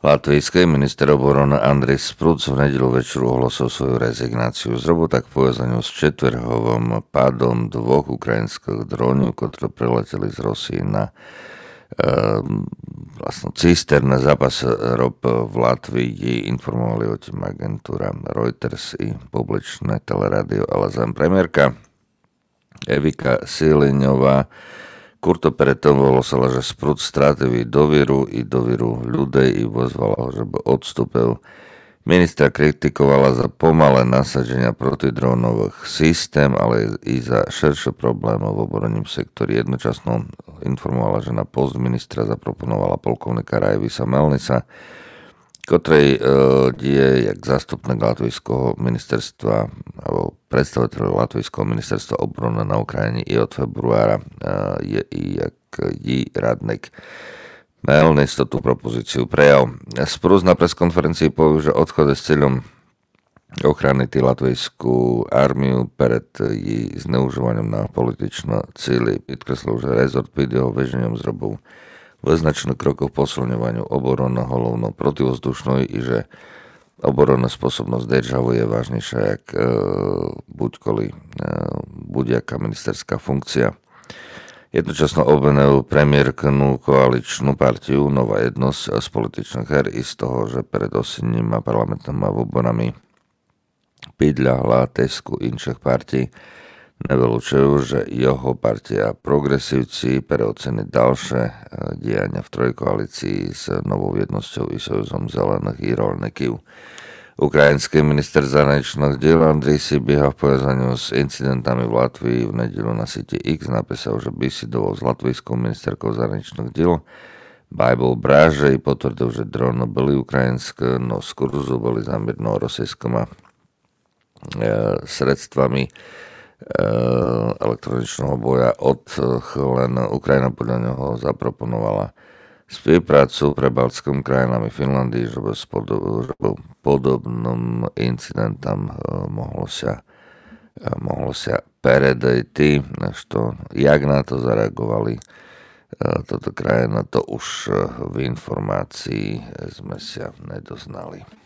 Latvijský minister obrany Andris Spruc v nedeľu večeru ohlasil svoju rezignáciu z roboty k povezaniu s četvrhovým pádom dvoch ukrajinských dronov, ktoré preleteli z Rusie na cisterne zápas rop v Latvii. Informovali o tým agentúra Reuters i publičné telerádio, ale zem premiérka Evika Siliňová Kurtoperetom volosala, že Spruc strátil dôveru ľudí i pozvala ho, že by odstúpil. Ministra kritikovala za pomalé nasadenia protidrónových systém, ale i za širšie problémov v obrannom sektori. Jednočasno informovala, že na post ministra zaproponovala polkovníka Rajvisa Melnisa, ktorej je jak zástupník latvijského ministerstva alebo predstaviteľ latvijského ministerstva obrany na Ukrajine i od februára je i jak radnik. Melnis tú propozíciu prejal. Spruc na preskonferencii povedal, že odchod s cieľom ochrany latvijskú armiu pred jej zneužívaním na političné cíly. Podkreslil, že rezort pod jeho vežením zrobil vyznačených krokov v posilňovaniu obrany hlavnou protivzdušnou i že obranná spôsobnosť državu je vážnejšia jak buď-jaká ministerská funkcia. Jednočasno obvinujú premiérknu koaličnú partiu Nová jednosť z političných her i z toho, že pred osinním a parlamentnými voľbami podľahla tesku inších partí. Nevylučujú, že jeho partia progresívci preocení ďalšie diania v trojkoalícii s Novou jednosťou i Sojuzom zelených i roľníkov. Ukrajinský minister zahraničných diel Andrej Sibieha v povezaniu s incidentami v Latvii v nedeľu na sieti X napísal, že besidoval s latvijskou ministerkou zahraničných diel Bible Bráže i potvrdil, že drony boli ukrajinské, no z kurzu boli zamierno rosijskými sredstvami elektroničného boja odchýlená. Ukrajina podľa neho zaproponovala spoluprácu pre baltským krajinami Finlandii, že by podobným incidentom mohlo sa predejti, što jak na to zareagovali toto krajina, to už v informácii sme sa nedoznali.